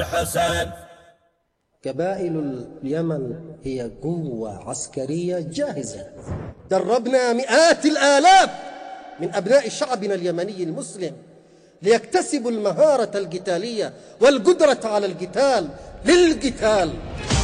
حسن. قبائل اليمن هي قوة عسكرية جاهزة، دربنا مئات الآلاف من أبناء شعبنا اليمني المسلم ليكتسبوا المهارة القتالية والقدرة على القتال للقتال.